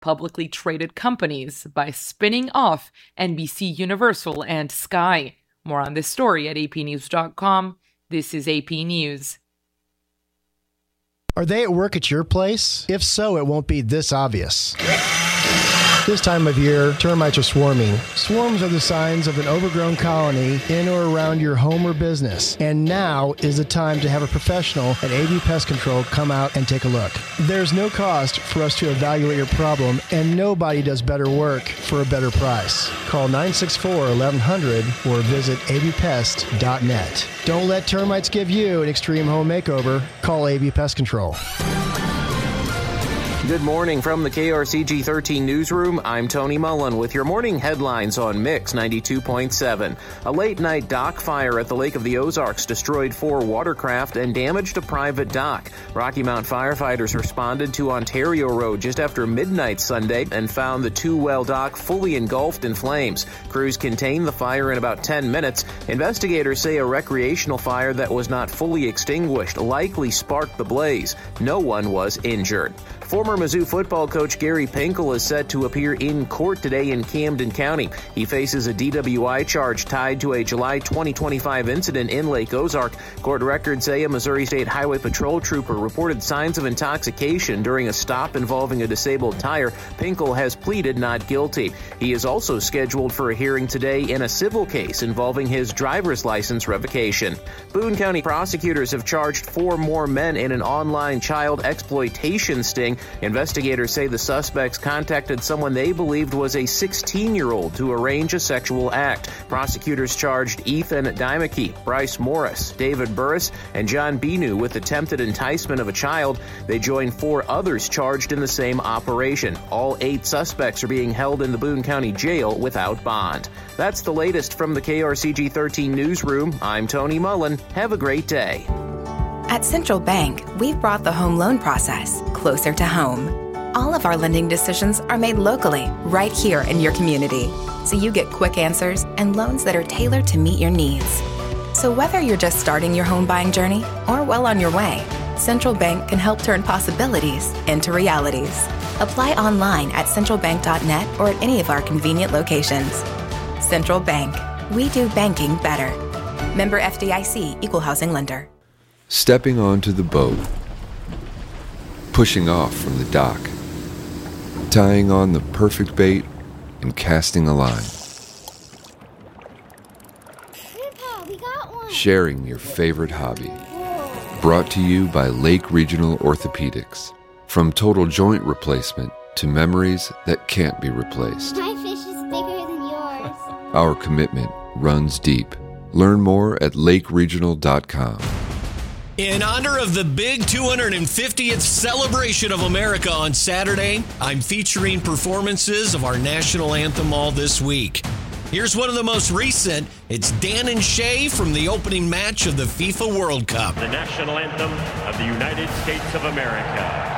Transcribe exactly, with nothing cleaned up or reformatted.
publicly traded companies by spinning off N B C Universal and Sky. More on this story at A P news dot com. This is A P News. Are they at work at your place? If so, it won't be this obvious. This time of year, termites are swarming. Swarms are the signs of an overgrown colony in or around your home or business. And now is the time to have a professional at A V Pest Control come out and take a look. There's no cost for us to evaluate your problem, and nobody does better work for a better price. Call nine six four, eleven hundred or visit A V pest dot net. Don't let termites give you an extreme home makeover. Call A V Pest Control. Good morning from the K R C G thirteen newsroom. I'm Tony Mullen with your morning headlines on Mix ninety-two point seven. A late-night dock fire at the Lake of the Ozarks destroyed four watercraft and damaged a private dock. Rocky Mount firefighters responded to Ontario Road just after midnight Sunday and found the two-well dock fully engulfed in flames. Crews contained the fire in about ten minutes. Investigators say a recreational fire that was not fully extinguished likely sparked the blaze. No one was injured. Former Mizzou football coach Gary Pinkel is set to appear in court today in Camden County. He faces a D W I charge tied to a July twenty twenty-five incident in Lake Ozark. Court records say a Missouri State Highway Patrol trooper reported signs of intoxication during a stop involving a disabled tire. Pinkel has pleaded not guilty. He is also scheduled for a hearing today in a civil case involving his driver's license revocation. Boone County prosecutors have charged four more men in an online child exploitation sting. Investigators say the suspects contacted someone they believed was a sixteen-year-old to arrange a sexual act. Prosecutors charged Ethan Dymeke, Bryce Morris, David Burris, and John Binu with attempted enticement of a child. They joined four others charged in the same operation. All eight suspects are being held in the Boone County Jail without bond. That's the latest from the K R C G thirteen newsroom. I'm Tony Mullen. Have a great day. At Central Bank, we've brought the home loan process closer to home. All of our lending decisions are made locally, right here in your community, so you get quick answers and loans that are tailored to meet your needs. So whether you're just starting your home buying journey or well on your way, Central Bank can help turn possibilities into realities. Apply online at central bank dot net or at any of our convenient locations. Central Bank. We do banking better. Member F D I C, Equal Housing Lender. Stepping onto the boat, pushing off from the dock, tying on the perfect bait, and casting a line. Grandpa, we got one. Sharing your favorite hobby. Brought to you by Lake Regional Orthopedics. From total joint replacement to memories that can't be replaced. My fish is bigger than yours. Our commitment runs deep. Learn more at lake regional dot com. In honor of the big two hundred fiftieth celebration of America on Saturday, I'm featuring performances of our national anthem all this week. Here's one of the most recent. It's Dan and Shay from the opening match of the FIFA World Cup. The national anthem of the United States of America.